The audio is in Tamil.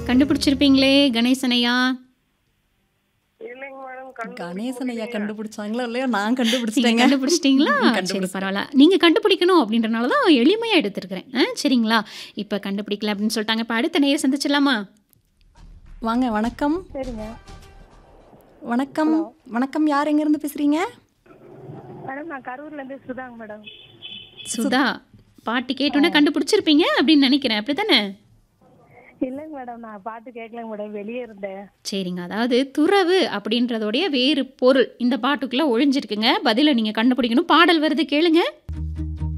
கண்டுபிடிச்சிருப்பீங்களே கணேசனையா? இல்லைங்க மேடம். கணேசன் ஐயா கண்டுபிடிச்சாங்களோ இல்லையோ நான் நீங்க கண்டுபிடிச்சிட்டேங்க. கண்டுபிடிச்சிட்டீங்களா? சரி கண்டுபிடிச்சிட்டேன். பரவால்ல. நீங்க கண்டுபிடிக்கணும் அப்படின்றனால தான் எளிமையா எடுத்திருக்கிறேன். சரிங்களா? இப்ப கண்டுபிடிக்கல அப்படின்னு சொல்லிட்டாங்க. இப்ப அடுத்த நேயர் சந்திச்சிடலாமா? வாங்க வணக்கம். சரிங்க வணக்கம். வணக்கம். யார் எங்கேருந்து பேசுறீங்க? மேடம். நான் கரூர்ல இருந்து சுதாங்க மேடம். சுதா. பாட்டு கேட்டோன்னே கண்டுபிடிச்சிருப்பீங்க அப்படின்னு நினைக்கிறேன். அப்படித்தானே? இல்லைங்க மேடம், நான் பாட்டு கேட்கலங்க மேடம், வெளியே இருந்தேன். சரிங்க. அதாவது துறவு அப்படின்றதோடைய வேறு பொருள் இந்த பாட்டுக்குள்ள ஒழிஞ்சிருக்குங்க. பதில நீங்க கண்டுபிடிக்கணும். பாடல் வருது கேளுங்க.